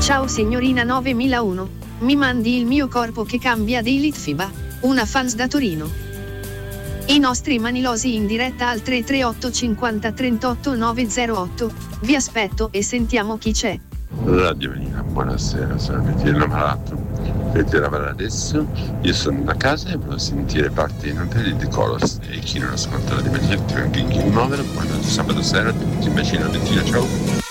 Ciao signorina 9001, mi mandi il mio corpo che cambia dei Litfiba, una fans da Torino. I nostri manilosi in diretta al 338 50 38 908, vi aspetto e sentiamo chi c'è. Radio Venina, buonasera, sono Bettina Malato. Vedete lavorare adesso? Io sono a casa e volevo sentire parte inutili di Colors e chi non ascolta la dimensione anche in numero, buon sabato sera, ti immagino Bettina, ciao.